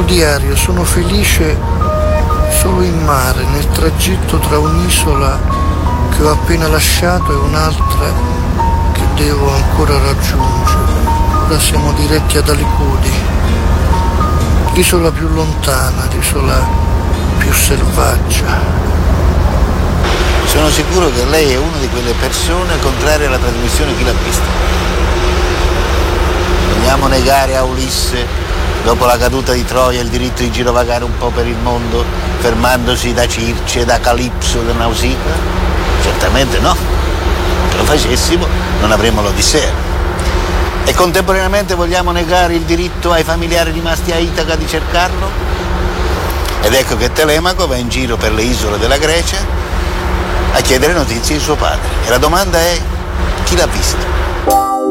diario, sono felice solo in mare, nel tragitto tra un'isola che ho appena lasciato e un'altra che devo ancora raggiungere. Ora siamo diretti ad Alicudi, l'isola più lontana, l'isola più selvaggia. Sono sicuro che lei è una di quelle persone contrarie alla trasmissione Chi l'ha vista. Vogliamo negare a Ulisse, dopo la caduta di Troia, il diritto di girovagare un po' per il mondo, fermandosi da Circe, da Calipso, da Nausicaa? Certamente no. Se lo facessimo non avremmo l'Odissea. E contemporaneamente vogliamo negare il diritto ai familiari rimasti a Itaca di cercarlo? Ed ecco che Telemaco va in giro per le isole della Grecia a chiedere notizie di suo padre. E la domanda è: chi l'ha visto?